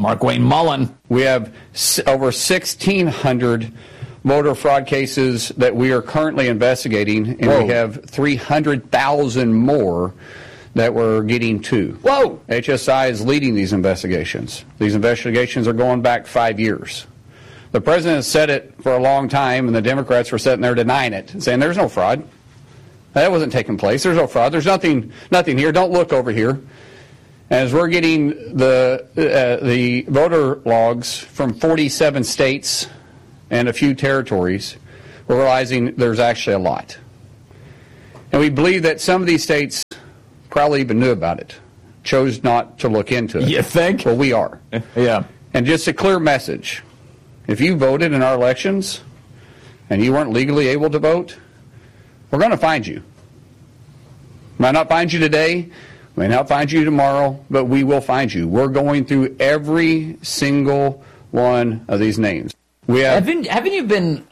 Mark Wayne Mullen. We have over 1,600 voter fraud cases that we are currently investigating, and we have 300,000 more that we're getting to. Whoa! HSI is leading these investigations. These investigations are going back 5 years. The president has said it for a long time, and the Democrats were sitting there denying it, saying there's no fraud. That wasn't taking place. There's no fraud. There's nothing here. Don't look over here. As we're getting the voter logs from 47 states and a few territories, we're realizing there's actually a lot. And we believe that some of these states probably even knew about it, chose not to look into it. You think? Well, we are. Yeah. And just a clear message. If you voted in our elections and you weren't legally able to vote, we're going to find you. Might not find you today, may not find you tomorrow, but we will find you. We're going through every single one of these names. We have. Haven't you been?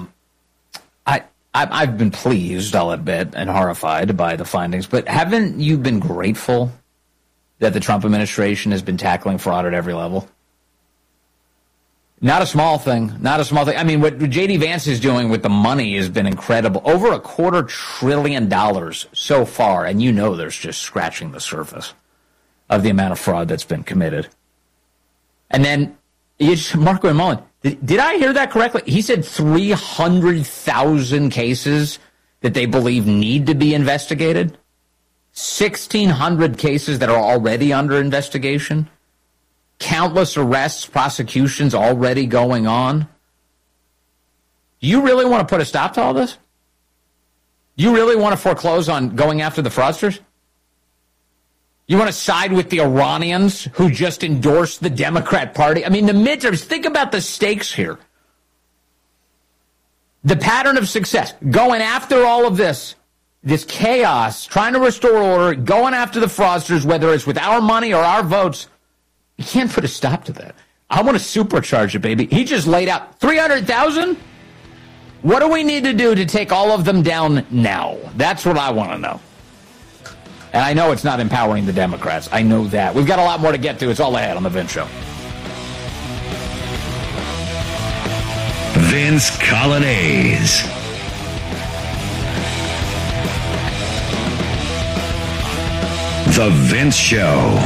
I've been pleased, I'll admit, and horrified by the findings. But haven't you been grateful that the Trump administration has been tackling fraud at every level? Not a small thing. Not a small thing. I mean, what J.D. Vance is doing with the money has been incredible. Over $250 billion so far, and you know there's just scratching the surface of the amount of fraud that's been committed. And then, Mark Wayne Mullen, did I hear that correctly? He said 300,000 cases that they believe need to be investigated. 1,600 cases that are already under investigation. Countless arrests, prosecutions already going on. Do you really want to put a stop to all this? Do you really want to foreclose on going after the fraudsters? You want to side with the Iranians who just endorsed the Democrat Party? I mean, the midterms, think about the stakes here. The pattern of success, going after all of this chaos, trying to restore order, going after the fraudsters, whether it's with our money or our votes. You can't put a stop to that. I want to supercharge it, baby. He just laid out 300,000? What do we need to do to take all of them down now? That's what I want to know. And I know it's not empowering the Democrats. I know that. We've got a lot more to get to. It's all ahead on The Vince Show. Vince Coglianese. The Vince Show.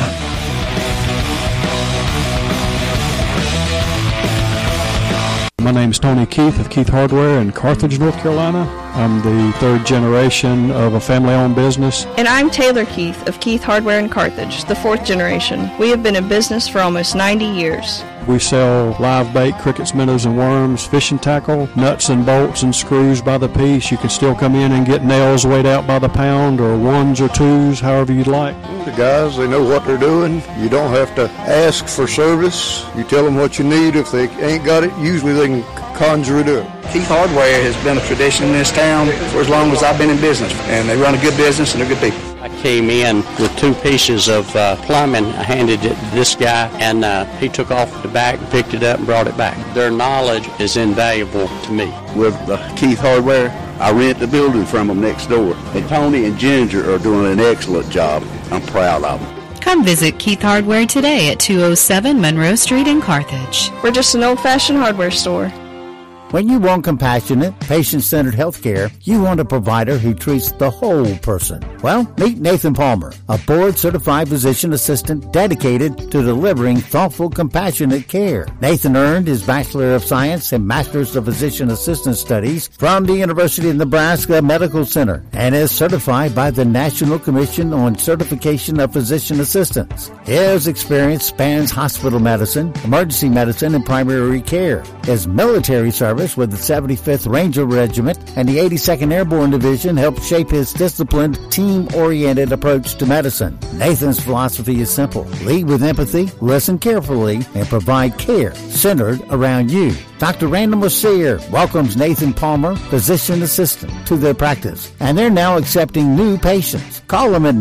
My name's Tony Keith of Keith Hardware in Carthage, North Carolina. I'm the third generation of a family-owned business. And I'm Taylor Keith of Keith Hardware in Carthage, the fourth generation. We have been in business for almost 90 years. We sell live bait, crickets, minnows, and worms, fishing tackle, nuts and bolts and screws by the piece. You can still come in and get nails weighed out by the pound, or ones or twos, however you'd like. The guys, they know what they're doing. You don't have to ask for service. You tell them what you need. If they ain't got it, usually they can conjure it up. Keith Hardware has been a tradition in this town for as long as I've been in business, and they run a good business and they're good people. I came in with 2 pieces of plumbing. I handed it to this guy, and he took off the back, picked it up, and brought it back. Their knowledge is invaluable to me. With Keith Hardware, I rent the building from them next door. And Tony and Ginger are doing an excellent job. I'm proud of them. Come visit Keith Hardware today at 207 Monroe Street in Carthage. We're just an old-fashioned hardware store. When you want compassionate, patient-centered health care, you want a provider who treats the whole person. Well, meet Nathan Palmer, a board-certified physician assistant dedicated to delivering thoughtful, compassionate care. Nathan earned his Bachelor of Science and Master's of Physician Assistant Studies from the University of Nebraska Medical Center and is certified by the National Commission on Certification of Physician Assistants. His experience spans hospital medicine, emergency medicine, and primary care. His military service with the 75th Ranger Regiment and the 82nd Airborne Division helped shape his disciplined, team-oriented approach to medicine. Nathan's philosophy is simple. Lead with empathy, listen carefully, and provide care centered around you. Dr. Randall Mercier welcomes Nathan Palmer, physician assistant, to their practice, and they're now accepting new patients. Call them at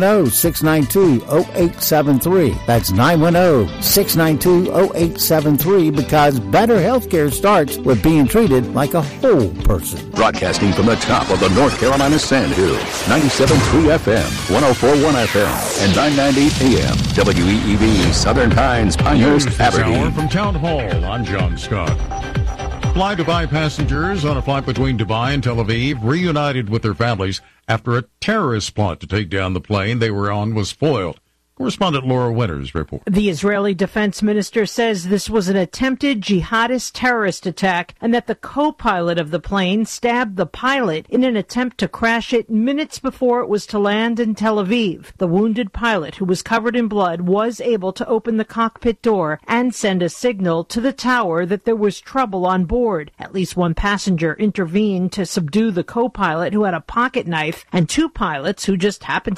910-692-0873. That's 910-692-0873 because better healthcare starts with being treated like a whole person. Broadcasting from the top of the North Carolina Sand Hills, 97.3 FM, 104.1 FM, and 990 AM, WEEV, Southern Pines, Pinehurst, Aberdeen. Hour from Town Hall, I'm John Scott. Fly Dubai passengers on a flight between Dubai and Tel Aviv reunited with their families after a terrorist plot to take down the plane they were on was foiled. Correspondent Laura Winters reports. The Israeli defense minister says this was an attempted jihadist terrorist attack and that the co-pilot of the plane stabbed the pilot in an attempt to crash it minutes before it was to land in Tel Aviv. The wounded pilot, who was covered in blood, was able to open the cockpit door and send a signal to the tower that there was trouble on board. At least one passenger intervened to subdue the co-pilot, who had a pocket knife, and two pilots who just happened to